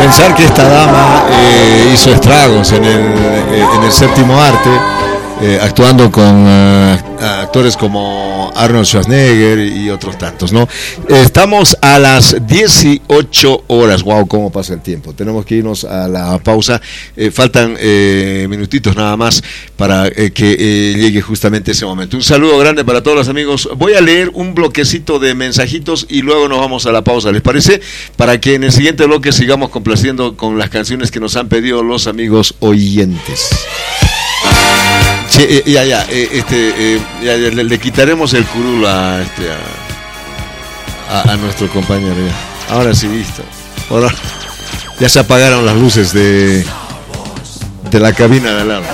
pensar que esta dama hizo estragos en el séptimo arte, actuando con actores como Arnold Schwarzenegger y otros tantos, ¿no? Estamos a las 18 horas. Wow, cómo pasa el tiempo. Tenemos que irnos a la pausa. Faltan minutitos nada más para que llegue justamente ese momento. Un saludo grande para todos los amigos. Voy a leer un bloquecito de mensajitos y luego nos vamos a la pausa, ¿les parece? Para que en el siguiente bloque sigamos complaciendo con las canciones que nos han pedido los amigos oyentes. Sí, le quitaremos el curul a nuestro compañero. Ya. Ahora sí, listo. Ahora ya se apagaron las luces de la cabina de al lado.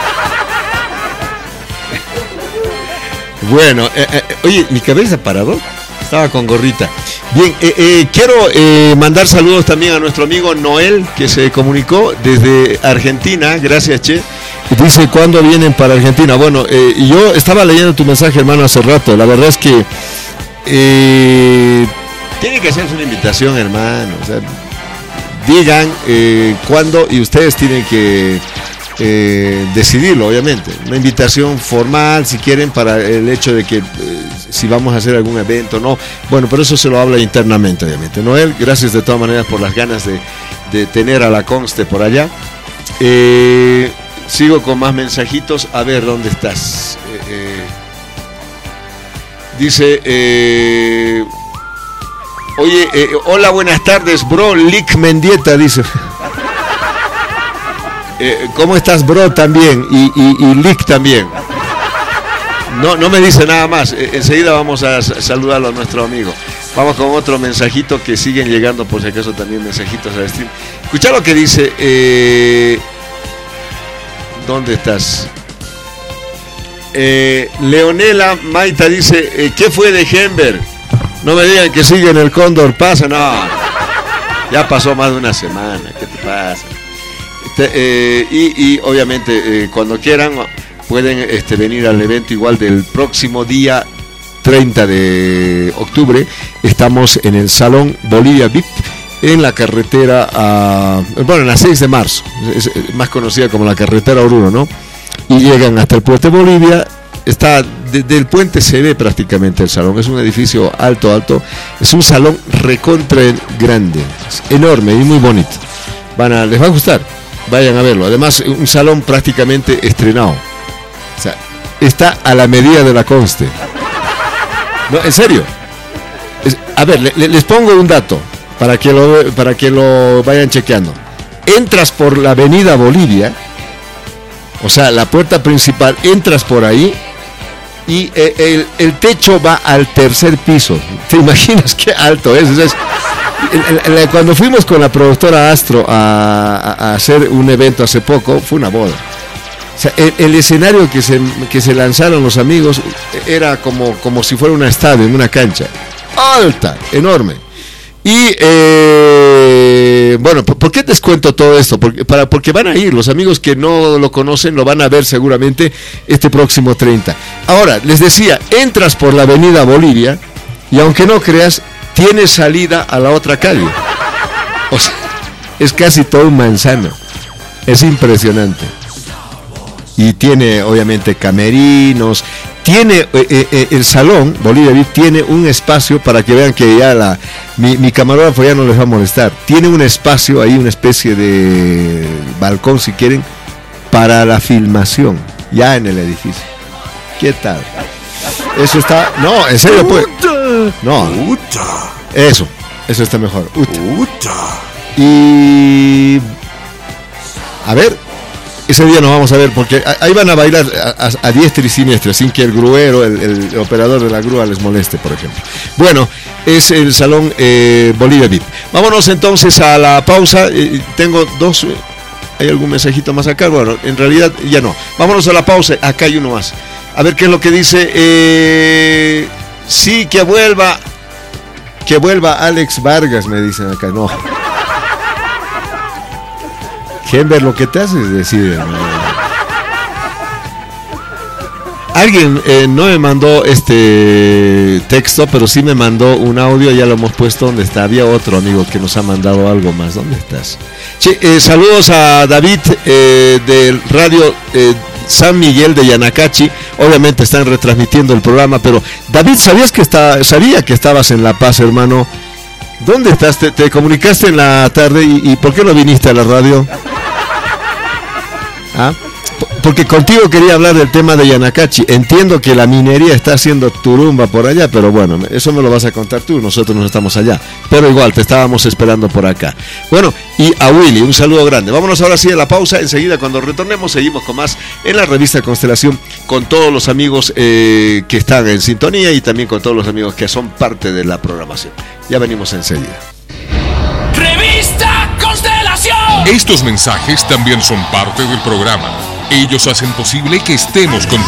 Bueno, oye, mi cabeza parado. Estaba con gorrita. Bien, quiero mandar saludos también a nuestro amigo Noel, que se comunicó desde Argentina. Gracias, Che. Dice, ¿cuándo vienen para Argentina? Bueno, yo estaba leyendo tu mensaje, hermano, hace rato. La verdad es que tiene que hacerse una invitación, hermano. O sea, digan cuándo y ustedes tienen que decidirlo, obviamente. Una invitación formal, si quieren, para el hecho de que si vamos a hacer algún evento, no. Bueno, pero eso se lo habla internamente, obviamente. Noel, gracias de todas maneras por las ganas de tener a la Conste por allá. Sigo con más mensajitos. A ver, ¿dónde estás? Dice, oye, hola, buenas tardes, bro. Lick Mendieta, dice. ¿Cómo estás, bro? También. Y Lick también. No me dice nada más. Enseguida vamos a saludarlo a nuestro amigo. Vamos con otro mensajito que siguen llegando, por si acaso también mensajitos al stream. Escucha lo que dice. ¿Dónde estás? Leonela Maita dice, ¿qué fue de Hember? No me digan que sigue en el Cóndor. Pasa, no. Ya pasó más de una semana. ¿Qué te pasa? Y obviamente cuando quieran pueden venir al evento igual del próximo día 30 de octubre. Estamos en el Salón Bolivia VIP, en la carretera en la 6 de marzo, es más conocida como la carretera Oruro, ¿no? Y llegan hasta el puente Bolivia. Está desde el puente se ve prácticamente el salón. Es un edificio alto, es un salón recontra grande, es enorme y muy bonito. Les va a gustar, vayan a verlo. Además, un salón prácticamente estrenado, o sea, está a la medida de la Conste. No, en serio. A ver, les pongo un dato para que lo vayan chequeando. Entras por la avenida Bolivia, o sea, la puerta principal, entras por ahí y el techo va al tercer piso. ¿Te imaginas qué alto es? Cuando fuimos con la productora Astro a hacer un evento hace poco, fue una boda. O sea, el escenario que se lanzaron los amigos era como si fuera un estadio, en una cancha. Alta, enorme. Y bueno, ¿por qué les cuento todo esto? Porque van a ir, los amigos que no lo conocen lo van a ver seguramente este próximo 30. Ahora, les decía, entras por la avenida Bolivia y aunque no creas, tienes salida a la otra calle. O sea, es casi todo un manzano. Es impresionante. Y tiene obviamente camerinos. Tiene el salón Bolivia VIP tiene un espacio para que vean que ya mi camarógrafo ya no les va a molestar. Tiene un espacio ahí, una especie de balcón si quieren, para la filmación, ya en el edificio. ¿Qué tal? Eso está, no, en serio pues. No. Eso está mejor. Y a ver, ese día nos vamos a ver, porque ahí van a bailar a diestra y siniestra, sin que el gruero, el operador de la grúa les moleste, por ejemplo. Bueno, es el salón Bolivia VIP. Vámonos entonces a la pausa. Tengo dos. ¿Hay algún mensajito más acá? Bueno, en realidad ya no. Vámonos a la pausa. Acá hay uno más. A ver qué es lo que dice. Sí, que vuelva Alex Vargas, me dicen acá. No. Hember, lo que te hace es decir, Alguien no me mandó este texto, pero sí me mandó un audio, ya lo hemos puesto donde está. Había otro amigo que nos ha mandado algo más. ¿Dónde estás? Che, saludos a David del radio San Miguel de Yanacachi. Obviamente están retransmitiendo el programa, pero David, sabía que estabas en La Paz, hermano. ¿Dónde estás? ¿Te comunicaste en la tarde y por qué no viniste a la radio? ¿Ah? Porque contigo quería hablar del tema de Yanacachi. Entiendo que la minería está haciendo turumba por allá, pero bueno, eso me lo vas a contar tú, nosotros no estamos allá. Pero igual, te estábamos esperando por acá. Bueno, y a Willy, un saludo grande. Vámonos ahora sí a la pausa. Enseguida, cuando retornemos, seguimos con más en la revista Constelación, con todos los amigos que están en sintonía y también con todos los amigos que son parte de la programación. Ya venimos enseguida. Revista Constelación. Estos mensajes también son parte del programa. Ellos hacen posible que estemos con